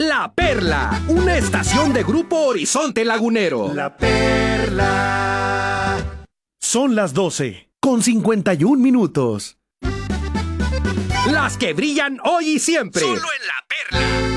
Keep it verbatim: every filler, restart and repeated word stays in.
La Perla, una estación de Grupo Horizonte Lagunero. La Perla. Son las doce, con cincuenta y un minutos. Las que brillan hoy y siempre. Solo en La Perla.